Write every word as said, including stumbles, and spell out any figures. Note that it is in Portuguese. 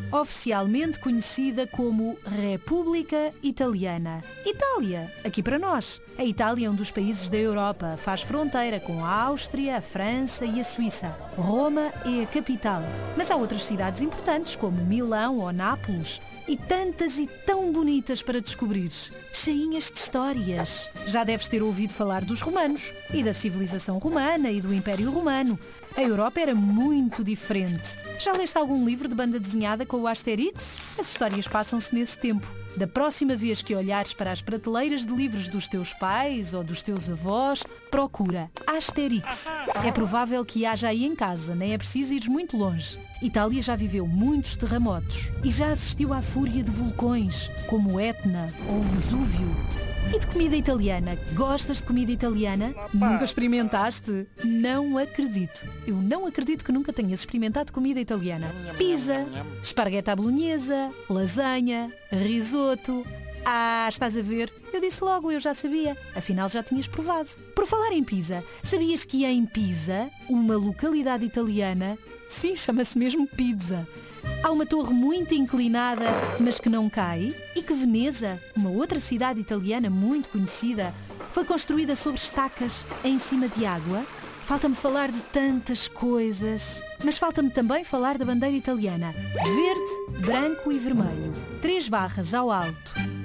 oficialmente conhecida como República Italiana. Itália, aqui para nós. A Itália é um dos países da Europa, faz fronteira com a Áustria, a França e a Suíça. Roma é a capital, mas há outras cidades importantes como Milão ou Nápoles. E tantas e tão bonitas para descobrires, cheinhas de histórias. Já deves ter ouvido falar dos romanos, e da civilização romana e do Império Romano. A Europa era muito diferente. Já leste algum livro de banda desenhada com o Asterix? As histórias passam-se nesse tempo. Da próxima vez que olhares para as prateleiras de livros dos teus pais ou dos teus avós, procura Asterix. É provável que haja aí em casa, nem é preciso ires muito longe. Itália já viveu muitos terremotos e já assistiu à fúria de vulcões, como o Etna ou o Vesúvio. E de comida italiana? Gostas de comida italiana? Nunca experimentaste? Não acredito. Eu não acredito que nunca tenhas experimentado comida italiana. Pizza, esparguete à bolonhesa, lasanha, risoto. Ah, estás a ver? Eu disse logo, eu já sabia. Afinal, já tinhas provado. Por falar em Pisa, sabias que em Pisa, uma localidade italiana, sim, chama-se mesmo Pizza, há uma torre muito inclinada, mas que não cai, e que Veneza, uma outra cidade italiana muito conhecida, foi construída sobre estacas em cima de água? Falta-me falar de tantas coisas, mas falta-me também falar da bandeira italiana. Verde, branco e vermelho. Três barras ao alto.